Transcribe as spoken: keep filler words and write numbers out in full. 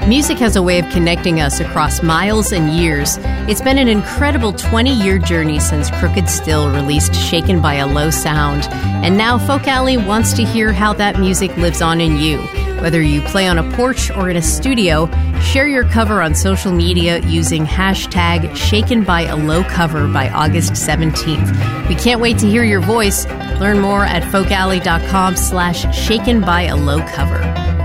Music has a way of connecting us across miles and years. It's been an incredible twenty-year journey since Crooked Still released Shaken by a Low Sound, and now Folk Alley wants to hear how that music lives on in you. Whether you play on a porch or in a studio, share your cover on social media using hashtag Shaken by a Low Cover by August seventeenth. We can't wait to hear your voice. Learn more at folkalley.com slash shaken by a low cover.